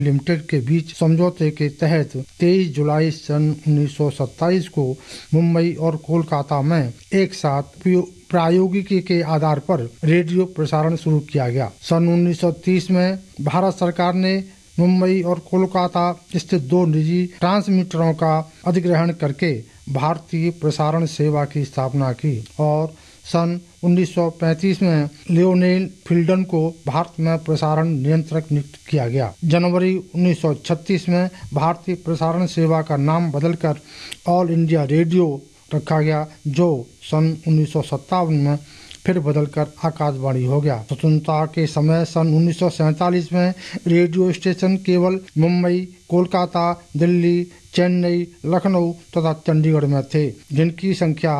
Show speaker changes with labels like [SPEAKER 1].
[SPEAKER 1] Limited के बीच समझौते के तहत 23 जुलाई सन 1927 को मुंबई और कोलकाता में एक साथ प्रायोगिकी के आधार पर रेडियो प्रसारण शुरू किया गया। सन 1930 में भारत सरकार ने मुंबई और कोलकाता स्थित 2 निजी ट्रांसमीटरों का अधिग्रहण करके भारतीय प्रसारण सेवा की स्थापना की और सन 1935 में लियोनेल फिल्डन को भारत में प्रसारण नियंत्रक नियुक्त किया गया। जनवरी 1936 में भारतीय प्रसारण सेवा का नाम बदलकर ऑल इंडिया रेडियो रखा गया, जो सन 1957 में फिर बदलकर आकाशवाणी हो गया। स्वतंत्रता के समय सन 1947 में रेडियो स्टेशन केवल मुंबई, कोलकाता, दिल्ली, चेन्नई, लखनऊ तथा चंडीगढ़ में थे, जिनकी संख्या